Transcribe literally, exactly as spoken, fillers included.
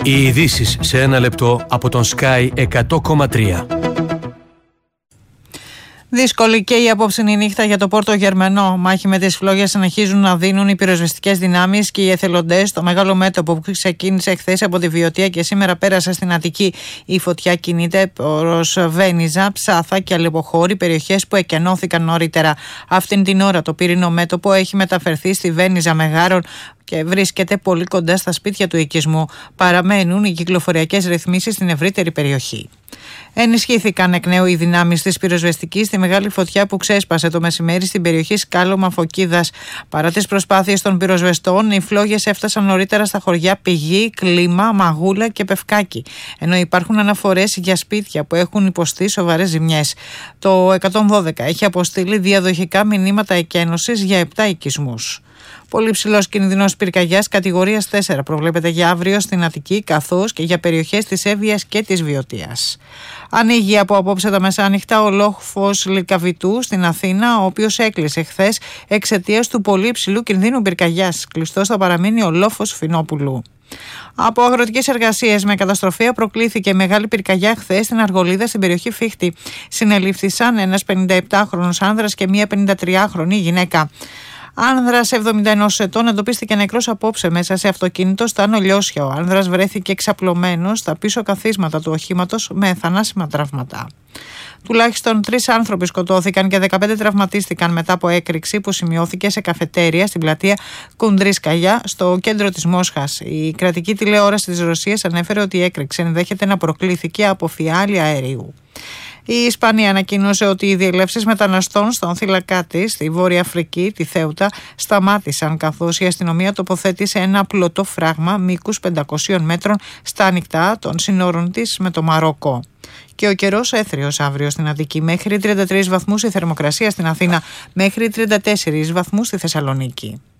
Οι ειδήσεις σε ένα λεπτό από τον Sky εκατό κόμμα τρία. Δύσκολη και η απόψινη νύχτα για το Πόρτο Γερμανό. Μάχη με τις φλόγες συνεχίζουν να δίνουν οι πυροσβεστικές δυνάμεις και οι εθελοντές. Το μεγάλο μέτωπο που ξεκίνησε χθες από τη Βιωτία και σήμερα πέρασε στην Αττική. Η φωτιά κινείται προς Βένιζα, Ψάθα και Αλεποχώρη, περιοχές που εκενώθηκαν νωρίτερα. Αυτήν την ώρα το πύρινο μέτωπο έχει μεταφερθεί στη Βένιζα Μεγάρων και βρίσκεται πολύ κοντά στα σπίτια του οικισμού. Παραμένουν οι κυκλοφοριακές ρυθμίσεις στην ευρύτερη περιοχή. Ενισχύθηκαν εκ νέου οι δυνάμεις της πυροσβεστικής στη μεγάλη φωτιά που ξέσπασε το μεσημέρι στην περιοχή Σκάλωμα Φωκίδας. Παρά τις προσπάθειες των πυροσβεστών, οι φλόγες έφτασαν νωρίτερα στα χωριά Πηγή, Κλίμα, Μαγούλα και Πευκάκι, ενώ υπάρχουν αναφορές για σπίτια που έχουν υποστεί σοβαρές ζημιές. Το εκατόν δώδεκα έχει αποστείλει διαδοχικά μηνύματα εκένωσης για επτά οικισμούς. Πολύ ψηλός κινδυνός πυρκαγιάς κατηγορίας τέσσερα προβλέπεται για αύριο στην Αττική, καθώς και για περιοχές της Εύβοιας και της Βιωτίας. Ανοίγει από απόψε τα μεσάνυχτα ο λόφος Λυκαβητού στην Αθήνα, ο οποίος έκλεισε χθες εξαιτίας του πολύ ψηλού κινδύνου πυρκαγιάς. Κλειστός θα παραμείνει ο λόφος Φινόπουλου. Από αγροτικές εργασίες με καταστροφή προκλήθηκε μεγάλη πυρκαγιά χθες στην Αργολίδα στην περιοχή Φίχτη. Συνελήφθησαν ένας πενηνταεπτάχρονος άνδρας και μία πενηντατριάχρονη γυναίκα. Άνδρας εβδομήντα ενός ετών εντοπίστηκε νεκρός απόψε μέσα σε αυτοκίνητο στα Νολιώσια. Ο άνδρας βρέθηκε εξαπλωμένος στα πίσω καθίσματα του οχήματος με θανάσιμα τραύματα. Τουλάχιστον τρεις άνθρωποι σκοτώθηκαν και δεκαπέντε τραυματίστηκαν μετά από έκρηξη που σημειώθηκε σε καφετέρια στην πλατεία Κουντρίσκαγια στο κέντρο της Μόσχας. Η κρατική τηλεόραση της Ρωσίας ανέφερε ότι η έκρηξη ενδέχεται να προκλήθηκε από φιάλη αερίου. Η Ισπανία ανακοίνωσε ότι οι διελεύσεις μεταναστών στον θύλακά της, στη Βόρεια Αφρική, τη Θέουτα, σταμάτησαν, καθώς η αστυνομία τοποθέτησε ένα πλωτό φράγμα μήκους πεντακόσιων μέτρων στα ανοιχτά των σύνορων της με το Μαρόκο. Και ο καιρός έθριος αύριο στην Αττική, μέχρι τριάντα τρεις βαθμούς η θερμοκρασία στην Αθήνα, μέχρι τριάντα τέσσερις βαθμούς στη Θεσσαλονίκη.